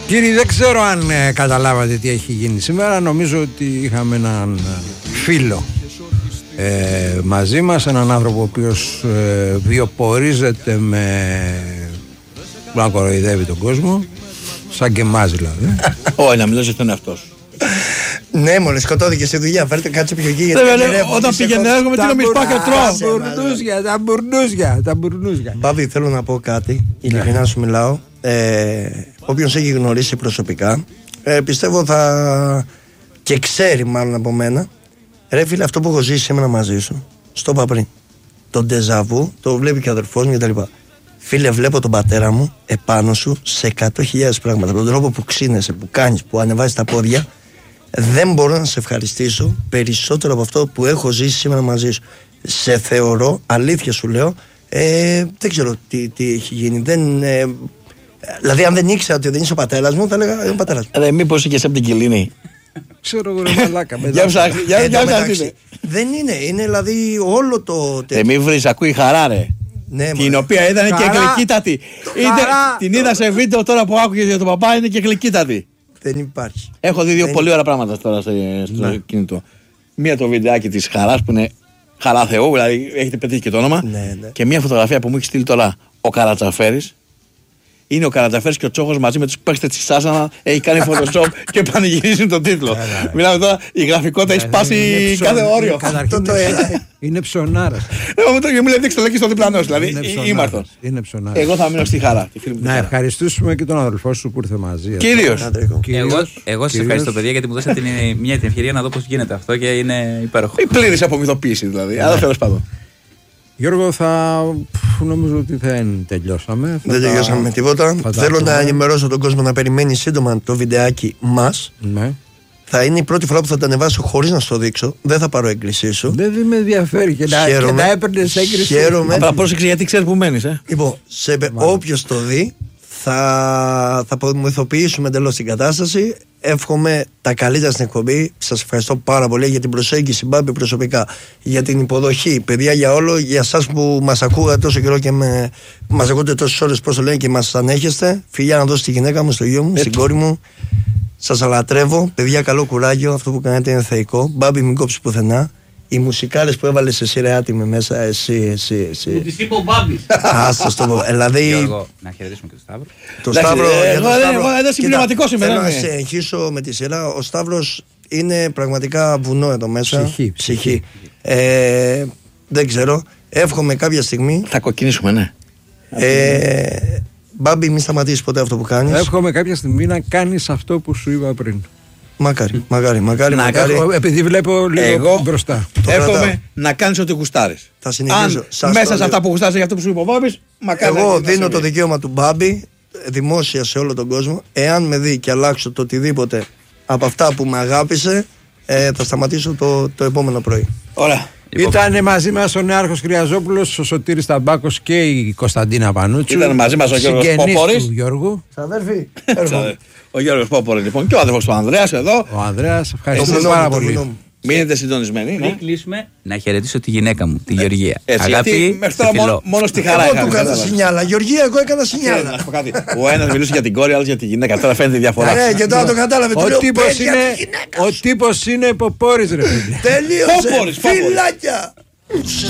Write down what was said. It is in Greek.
Κύριοι, δεν ξέρω αν καταλάβατε τι έχει γίνει σήμερα. Νομίζω ότι είχαμε έναν φίλο μαζί μας, έναν άνθρωπο ο οποίος βιοπορίζεται να κοροϊδεύει τον κόσμο, σαν και εμάς δηλαδή. Όχι, να μιλώσει στον εαυτό σου. Ναι, μόλις σκοτώθηκε στη δουλειά. Φέρτε κάτσε πιο εκεί. Όταν πήγαινε έργο με την ομισπά και τρώω. Τα μπουρνούζια. Μπάμπη, θέλω να πω κάτι. Ειλικρινά σου μιλάω. Όποιος έχει γνωρίσει προσωπικά, πιστεύω θα και ξέρει μάλλον από μένα. Ρε φίλε, αυτό που έχω ζήσει σήμερα μαζί σου, στο είπα πριν. Το ντεζαβού, το βλέπει και ο αδερφός μου κτλ. Φίλε, βλέπω τον πατέρα μου επάνω σου σε 100.000 πράγματα. Από τον τρόπο που ξύνεσαι, που κάνεις, που ανεβάζεις τα πόδια, δεν μπορώ να σε ευχαριστήσω περισσότερο από αυτό που έχω ζήσει σήμερα μαζί σου. Σε θεωρώ, αλήθεια σου λέω, δεν ξέρω τι έχει γίνει. Δηλαδή, αν δεν ήξερα ότι δεν είσαι ο πατέρας μου, θα έλεγα είναι ο πατέρας μου. Μήπως είσαι από την Κιλίνη. Ξέρω εγώ, ρε μαλάκα. Δεν είναι δηλαδή όλο το. Μη βρεις, ακούει χαρά, ρε. Ναι, την οποία ήταν και γλυκύτατη. Την είδα σε βίντεο τώρα που άκουγε για τον παπά, είναι και γλυκύτατη. Δεν υπάρχει. Έχω δει δύο πολύ ωραία πράγματα τώρα στο κινητό. Μία το βιντεάκι της Χαράς που είναι Χαρά Θεού, δηλαδή έχετε πετύχει και το όνομα. Και μία φωτογραφία που μου έχει στείλει τώρα ο Καρατζαφέρης. Είναι ο Καρατζαφέρης και ο Τσόχος μαζί με τους παίχτες της Σάσανα. Έχει κάνει Photoshop και πανηγυρίζουν τον τίτλο. Μιλάμε τώρα, η γραφικότητα έχει σπάσει κάθε όριο. Είναι ψωνάρας. Και μου λέει δείξτε το στο διπλανό, δηλαδή ήμαρτος. Είναι ψωνάρας. Εγώ θα μείνω στη Χαρά. Να ευχαριστήσουμε και τον αδελφό σου που ήρθε μαζί. Κύριος. Εγώ σας ευχαριστώ, παιδιά, γιατί μου δώσατε την ευκαιρία να δω πώς γίνεται αυτό και είναι υπέροχο. Η πλήρης απομυθοποίηση δηλαδή. Αλλά τέλος πάντων. Γιώργο, νομίζω ότι δεν τελειώσαμε. Δεν τελειώσαμε με τίποτα. Θέλω να ενημερώσω τον κόσμο να περιμένει σύντομα το βιντεάκι μας. Ναι. Θα είναι η πρώτη φορά που θα τα ανεβάσω χωρίς να στο δείξω. Δεν θα πάρω έγκρισή σου. Δεν με ενδιαφέρει και να έπαιρνες έγκριση. Απλά πρόσεξε γιατί ξέρεις που μένεις. Λοιπόν, όποιος το δει θα απομυθοποιήσουμε εντελώς την κατάσταση. Εύχομαι τα καλύτερα στην εκπομπή. Σας ευχαριστώ πάρα πολύ για την προσέγγιση, Μπάμπη, προσωπικά, για την υποδοχή, παιδιά, για όλο, για εσάς που μας ακούγατε τόσο καιρό και μας ακούτε τόσες ώρες, πώς το λένε, και μας ανέχεστε. Φιλιά να δώσω στη γυναίκα μου, στο γιο μου, στην κόρη μου. Σας αλατρεύω. Παιδιά, καλό κουράγιο. Αυτό που κάνετε είναι θεϊκό. Μπάμπη, μην κόψει πουθενά. Οι μουσικάλες που έβαλες εσύ, ρε άτιμε μέσα, εσύ. Μου τις είπε ο Μπάμπης. Άστος το πω. Δηλαδή. Γιώργο, να χαιρετήσουμε και τον Σταύρο. Το Σταύρο. Εγώ συμπληρωματικό σήμερα. Θέλω να σε εγχύσω με τη σειρά. Ο Σταύρος είναι πραγματικά βουνό εδώ μέσα. Ψυχή. Δεν ξέρω. Εύχομαι κάποια στιγμή. Θα κοκκινήσουμε, ναι. Μπάμπη, μην σταματήσεις ποτέ αυτό που κάνεις. Εύχομαι κάποια στιγμή να κάνεις αυτό που σου είπα πριν. Μακάρι. Επειδή βλέπω λίγο μπροστά. Εύχομαι να κάνεις ό,τι γουστάρεις. Θα συνεχίσω. Αν μέσα σε αυτά που γουστάρεις για αυτό που σου είπε ο Μπάμπης, μακάρι. Εγώ δίνω το δικαίωμα του Μπάμπη δημόσια σε όλο τον κόσμο. Εάν με δει και αλλάξω το οτιδήποτε από αυτά που με αγάπησε, θα σταματήσω το επόμενο πρωί. Ωραία. Ήταν μαζί μας ο Νέαρχος Χρειαζόπουλος, ο Σωτήρης Ταμπάκος και η Κωνσταντίνα Πανούτσου. Ήταν μαζί μας ο Γιώργος Πόπορης. Ο Γιώργος Πόπορης λοιπόν και ο αδερφός του Ανδρέας εδώ. Ο Ανδρέας, ευχαριστούμε πάρα πολύ. Μείνετε συντονισμένοι. Πριν κλείσουμε, να χαιρετήσω τη γυναίκα μου, τη Γεωργία. Αγάπη, μέχρι τώρα μόνο στη Χαρά. Εγώ του έκανα σινιάλα. Γεωργία, εγώ έκανα σινιάλα. Ο ένας μιλούσε για την κόρη, ο άλλος για τη γυναίκα. Τώρα φαίνεται η διαφορά. Ναι, και τώρα το κατάλαβε. Ο τύπος είναι Ποπόρης, ρε φίλε. Τελείωσε. Φιλάκια.